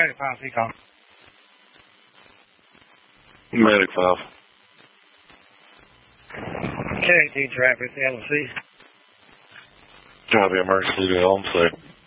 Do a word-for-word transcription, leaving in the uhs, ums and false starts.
Medic five, C call. Medic five. K eighteen traffic, L C. Copy, emergency to home, say.